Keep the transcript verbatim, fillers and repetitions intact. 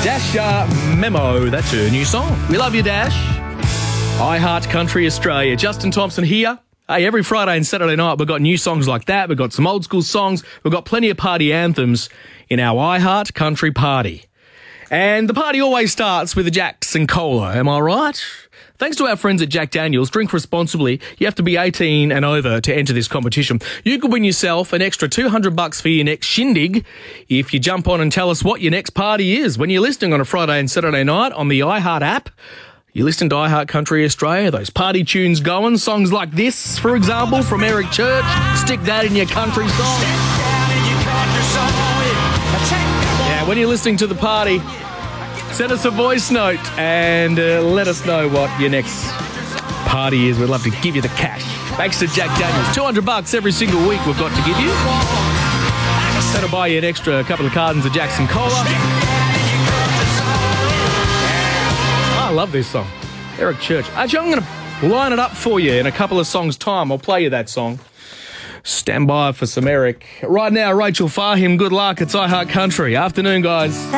Dasha Memo, that's her new song. We love you, Dash. I Heart Country Australia. Justin Thompson here. Hey, every Friday and Saturday night we've got new songs like that. We've got some old school songs. We've got plenty of party anthems in our I Heart Country party. And the party always starts with a Jacks and Cola, am I right? Thanks to our friends at Jack Daniels, drink responsibly. You have to be eighteen and over to enter this competition. You could win yourself an extra two hundred bucks for your next shindig if you jump on and tell us what your next party is. When you're listening on a Friday and Saturday night on the iHeart app, you listen to iHeart Country Australia, those party tunes going, songs like this, for example, from Eric Church, Stick That in Your Country Song. Yeah, when you're listening to the party, send us a voice note and uh, let us know what your next party is. We'd love to give you the cash. Thanks to Jack Daniels. two hundred bucks every single week we've got to give you. That'll buy you an extra couple of cartons of Jackson Cola. I love this song. Eric Church. Actually, I'm going to line it up for you in a couple of songs' time. I'll play you that song. Stand by for some Eric. Right now, Rachel Fahim, good luck. It's iHeart Country. Afternoon, guys.